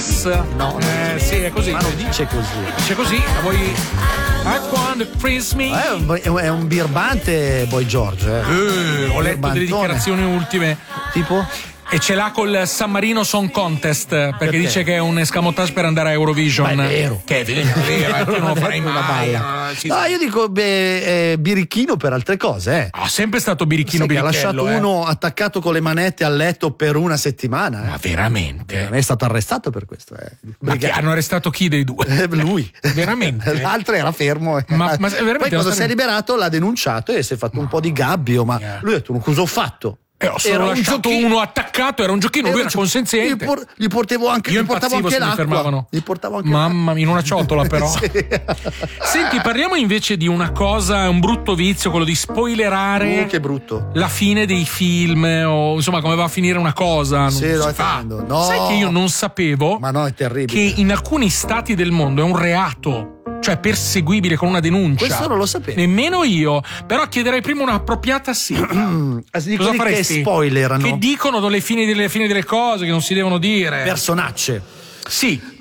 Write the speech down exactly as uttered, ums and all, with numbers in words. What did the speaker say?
Kiss. No, eh, sì, è così. Ma non dice così. Dice così, a voi. I want to freeze me. È un, è un birbante Boy George. Eh. Eh, ho letto delle dichiarazioni ultime. Tipo? E ce l'ha col San Marino Song Contest perché, Perché? dice che è un escamotage per andare a Eurovision. Ma è vero. Che è vero, è vero, eh, tu non lo farai Una mai. balla. eh, sì, No, sì. io dico beh, eh, birichino per altre cose, eh. Ha sempre stato birichino Sai che ha birichello. lasciato eh. uno attaccato con le manette al letto per una settimana. Eh. Ma veramente? È stato arrestato per questo. Eh. Ma che hanno arrestato chi dei due? Eh, lui. Veramente? L'altro era fermo. Ma- ma veramente Poi quando lo si è stanno- liberato l'ha denunciato e si è fatto un po' di gabbio, ma Yeah. lui ha detto cosa ho fatto? Eh, ho solo Era un lasciato giochino. uno attaccato, era un giochino, lui era gio- consenziente. Gli, por- gli portavo anche, Io gli portavo impazzivo anche se mi l'acqua. fermavano. Gli portavo anche Mamma mia, in una ciotola però. Sì. Senti, parliamo invece di una cosa, un brutto vizio, quello di spoilerare Uh, che brutto. la fine dei film o insomma come va a finire una cosa. Non Sì, si no, è fa. tremendo. No. Sai che io non sapevo Ma no, è terribile. che in alcuni stati del mondo è un reato, cioè perseguibile con una denuncia. Questo non lo sapevo. Nemmeno io, però chiederei prima un'appropriata sì. Ah, si dicono Cosa che faresti? spoilerano Che dicono delle fini delle fine delle cose che non si devono dire. personacce. Sì.